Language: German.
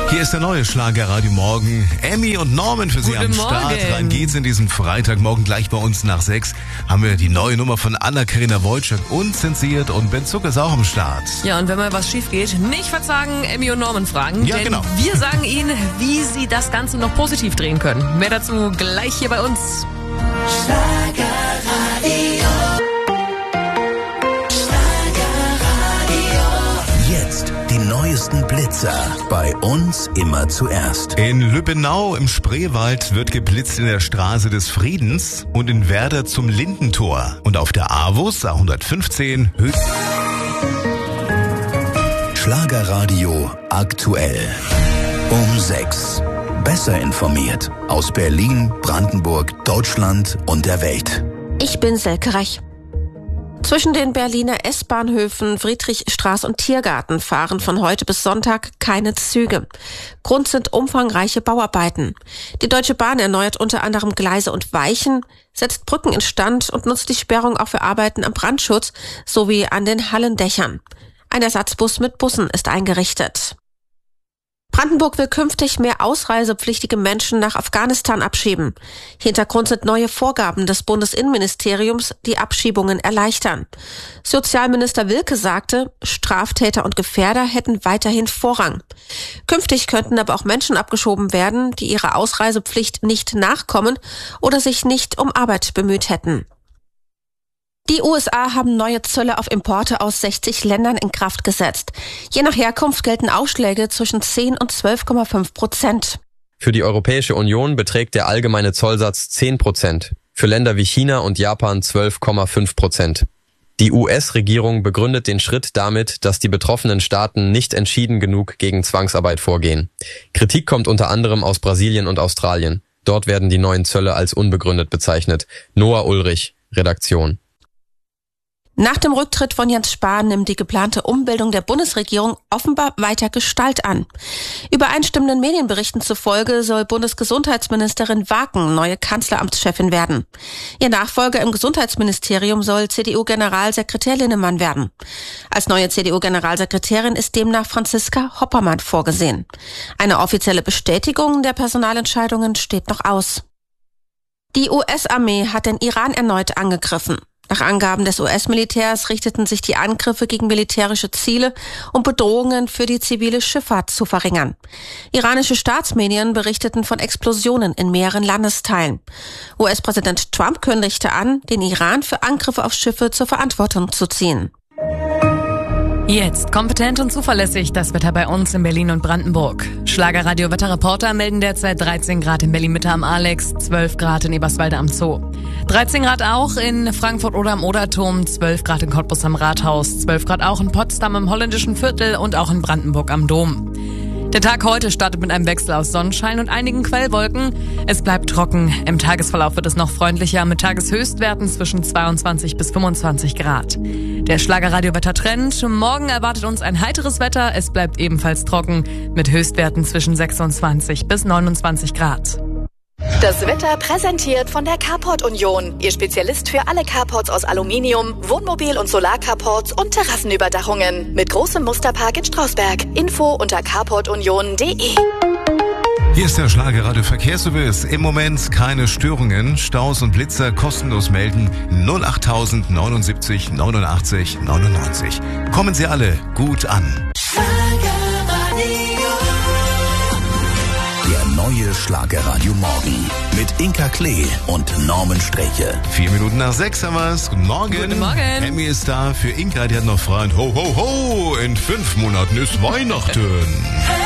Hier ist der neue Schlagerradio Morgen. Emmy und Norman für Sie Guten am Start. Morgen. Rein geht's in diesen Freitagmorgen. Gleich bei uns nach 6 haben wir die neue Nummer von Anna-Karina Wojcik unzensiert und Ben Zucker ist auch am Start. Ja, und wenn mal was schief geht, nicht verzagen, Emmy und Norman fragen. Ja, denn genau. wir sagen Ihnen, wie Sie das Ganze noch positiv drehen können. Mehr dazu gleich hier bei uns. Jetzt die neuesten Blitzer. Bei uns immer zuerst. In Lübbenau im Spreewald wird geblitzt in der Straße des Friedens und in Werder zum Lindentor. Und auf der AWUS A115 Schlagerradio aktuell. Um 6. Besser informiert. Aus Berlin, Brandenburg, Deutschland und der Welt. Ich bin Selke Reich. Zwischen den Berliner S-Bahnhöfen Friedrichstraße und Tiergarten fahren von heute bis Sonntag keine Züge. Grund sind umfangreiche Bauarbeiten. Die Deutsche Bahn erneuert unter anderem Gleise und Weichen, setzt Brücken instand und nutzt die Sperrung auch für Arbeiten am Brandschutz sowie an den Hallendächern. Ein Ersatzbus mit Bussen ist eingerichtet. Brandenburg will künftig mehr ausreisepflichtige Menschen nach Afghanistan abschieben. Hintergrund sind neue Vorgaben des Bundesinnenministeriums, die Abschiebungen erleichtern. Sozialminister Wilke sagte, Straftäter und Gefährder hätten weiterhin Vorrang. Künftig könnten aber auch Menschen abgeschoben werden, die ihrer Ausreisepflicht nicht nachkommen oder sich nicht um Arbeit bemüht hätten. Die USA haben neue Zölle auf Importe aus 60 Ländern in Kraft gesetzt. Je nach Herkunft gelten Aufschläge zwischen 10 und 12,5%. Für die Europäische Union beträgt der allgemeine Zollsatz 10%, für Länder wie China und Japan 12,5%. Die US-Regierung begründet den Schritt damit, dass die betroffenen Staaten nicht entschieden genug gegen Zwangsarbeit vorgehen. Kritik kommt unter anderem aus Brasilien und Australien. Dort werden die neuen Zölle als unbegründet bezeichnet. Noah Ulrich, Redaktion. Nach dem Rücktritt von Jens Spahn nimmt die geplante Umbildung der Bundesregierung offenbar weiter Gestalt an. Übereinstimmenden Medienberichten zufolge soll Bundesgesundheitsministerin Waken neue Kanzleramtschefin werden. Ihr Nachfolger im Gesundheitsministerium soll CDU-Generalsekretär Linnemann werden. Als neue CDU-Generalsekretärin ist demnach Franziska Hoppermann vorgesehen. Eine offizielle Bestätigung der Personalentscheidungen steht noch aus. Die US-Armee hat den Iran erneut angegriffen. Nach Angaben des US-Militärs richteten sich die Angriffe gegen militärische Ziele, um Bedrohungen für die zivile Schifffahrt zu verringern. Iranische Staatsmedien berichteten von Explosionen in mehreren Landesteilen. US-Präsident Trump kündigte an, den Iran für Angriffe auf Schiffe zur Verantwortung zu ziehen. Jetzt kompetent und zuverlässig das Wetter bei uns in Berlin und Brandenburg. Schlagerradio-Wetterreporter melden derzeit 13 Grad in Berlin-Mitte am Alex, 12 Grad in Eberswalde am Zoo. 13 Grad auch in Frankfurt oder am Oderturm, 12 Grad in Cottbus am Rathaus, 12 Grad auch in Potsdam im Holländischen Viertel und auch in Brandenburg am Dom. Der Tag heute startet mit einem Wechsel aus Sonnenschein und einigen Quellwolken. Es bleibt trocken. Im Tagesverlauf wird es noch freundlicher mit Tageshöchstwerten zwischen 22 bis 25 Grad. Der Schlagerradio-Wettertrend. Morgen erwartet uns ein heiteres Wetter. Es bleibt ebenfalls trocken mit Höchstwerten zwischen 26 bis 29 Grad. Das Wetter präsentiert von der Carport Union. Ihr Spezialist für alle Carports aus Aluminium, Wohnmobil- und Solarcarports und Terrassenüberdachungen. Mit großem Musterpark in Strausberg. Info unter carportunion.de. Hier ist der Schlagerradio Verkehrsservice. Im Moment keine Störungen. Staus und Blitzer kostenlos melden 08000 79 89 99. Kommen Sie alle gut an. Der neue Schlagerradio Morgen. Mit Inka Klee und Norman Streche. 4 Minuten nach 6 haben wir's. Guten Morgen. Guten Morgen. Emmy ist da für Inka, die hat noch frei. Und ho, ho, ho, in 5 Monaten ist Weihnachten.